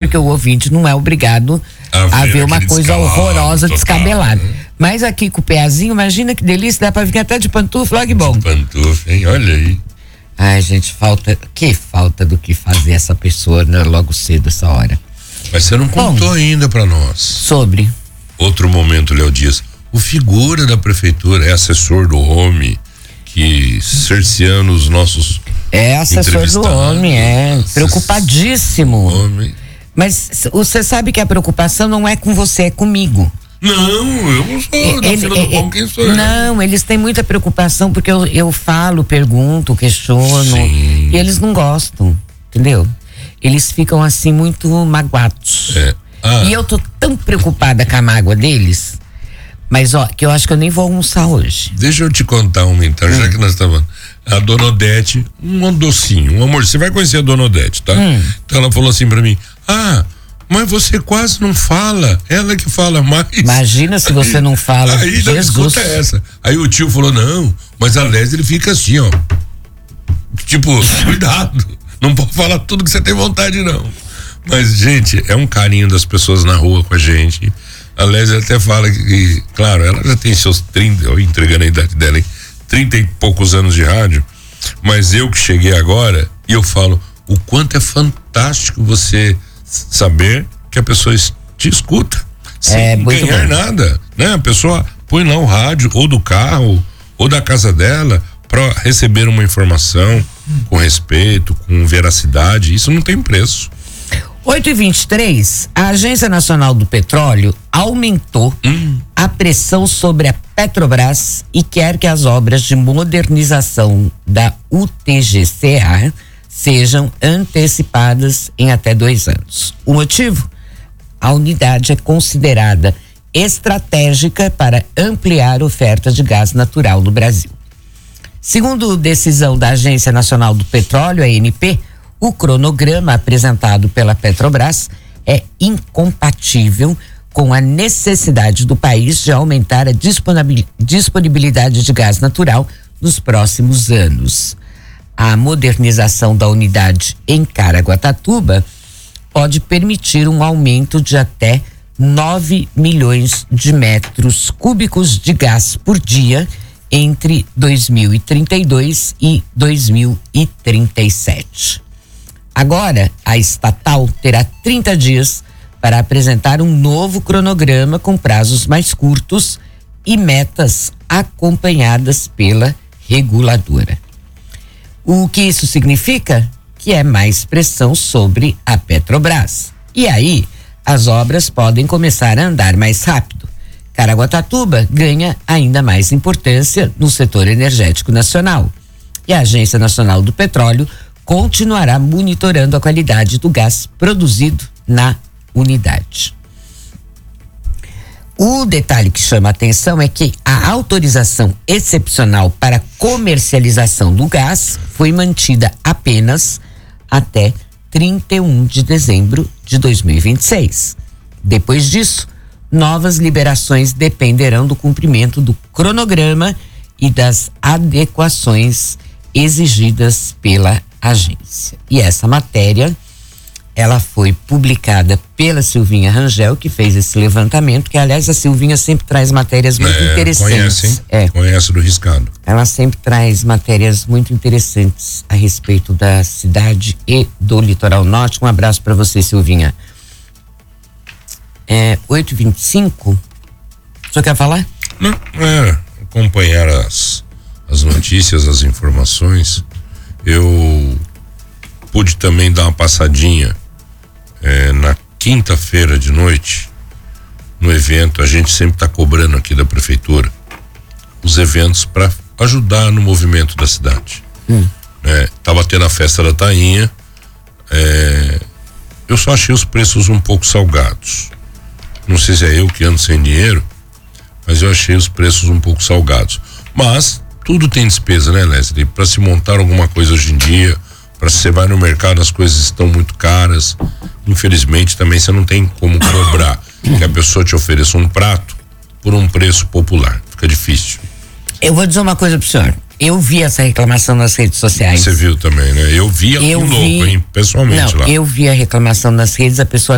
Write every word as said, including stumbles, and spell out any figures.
porque o ouvinte não é obrigado a, a ver, ver uma coisa horrorosa, total, descabelada. Né? Mas aqui com o peazinho, imagina que delícia, dá pra vir até de pantufla, olha que bom. De pantufla, hein? Olha aí. Ai, gente, falta, que falta do que fazer essa pessoa, né, logo cedo, essa hora. Mas você não contou bom, ainda pra nós. Sobre? Outro momento, Léo Dias. O figura da prefeitura é assessor do homem, que cerceando os nossos É assessor do homem, é preocupadíssimo. Homem. Mas você sabe que a preocupação não é com você, é comigo. Não, eu não sou ele, da fila do pão, quem sou eu? Não, eles têm muita preocupação porque eu, eu falo, pergunto, questiono. Sim. E eles não gostam, entendeu? Eles ficam assim muito magoados. É. Ah. E eu tô tão preocupada com a mágoa deles, mas ó, que eu acho que eu nem vou almoçar hoje. Deixa eu te contar uma então, hum. já que nós estamos. A Dona Odete, um docinho, um amor, você vai conhecer a Dona Odete, tá? Hum. Então ela falou assim pra mim, ah, mas você quase não fala, ela que fala mais. Imagina se você não fala. Aí da escuta é essa. Aí o tio falou, não, mas a Leslie ele fica assim, ó. Tipo, cuidado, não pode falar tudo que você tem vontade, não. Mas, gente, é um carinho das pessoas na rua com a gente. A Leslie até fala que, que, claro, ela já tem seus trinta, eu entregando a idade dela, hein? trinta e poucos anos de rádio, mas eu que cheguei agora, e eu falo, o quanto é fantástico você saber que a pessoa te escuta, sem é, ganhar bom. nada, né? A pessoa põe lá o rádio, ou do carro, ou da casa dela, para receber uma informação com respeito, com veracidade, isso não tem preço. oito e vinte e três, a Agência Nacional do Petróleo aumentou hum. a pressão sobre a Petrobras e quer que as obras de modernização da U T G C A sejam antecipadas em até dois anos. O motivo? A unidade é considerada estratégica para ampliar a oferta de gás natural no Brasil. Segundo decisão da Agência Nacional do Petróleo, a A N P, o cronograma apresentado pela Petrobras é incompatível com a necessidade do país de aumentar a disponibilidade de gás natural nos próximos anos. A modernização da unidade em Caraguatatuba pode permitir um aumento de até nove milhões de metros cúbicos de gás por dia entre dois mil e trinta e dois e dois mil e trinta e sete. Agora, a estatal terá trinta dias para apresentar um novo cronograma com prazos mais curtos e metas acompanhadas pela reguladora. O que isso significa? Que é mais pressão sobre a Petrobras. E aí, as obras podem começar a andar mais rápido. Caraguatatuba ganha ainda mais importância no setor energético nacional. E a Agência Nacional do Petróleo continuará monitorando a qualidade do gás produzido na unidade. O detalhe que chama a atenção é que a autorização excepcional para comercialização do gás foi mantida apenas até trinta e um de dezembro de dois mil e vinte e seis. Depois disso, novas liberações dependerão do cumprimento do cronograma e das adequações exigidas pela agência. E essa matéria, ela foi publicada pela Silvinha Rangel, que fez esse levantamento, que aliás a Silvinha sempre traz matérias muito é, interessantes. Conhece, hein? É. Conhece do Riscado. Ela sempre traz matérias muito interessantes a respeito da cidade e do litoral norte. Um abraço para você, Silvinha. É, oito e vinte e cinco, o senhor quer falar? Não, é, acompanhar as, as notícias, as informações. Eu pude também dar uma passadinha é, na quinta-feira de noite no evento. A gente sempre está cobrando aqui da prefeitura os eventos para ajudar no movimento da cidade. Hum. É, tava tendo a festa da tainha, é, eu só achei os preços um pouco salgados. Não sei se é eu que ando sem dinheiro, mas eu achei os preços um pouco salgados. Mas tudo tem despesa, né, Leslie? Para se montar alguma coisa hoje em dia, para você vai no mercado, as coisas estão muito caras. Infelizmente também você não tem como cobrar que a pessoa te ofereça um prato por um preço popular. Fica difícil. Eu vou dizer uma coisa pro senhor. Eu vi essa reclamação nas redes sociais. Você viu também, né? Eu vi aqui louco, hein? Pessoalmente não, lá. Eu vi a reclamação nas redes, a pessoa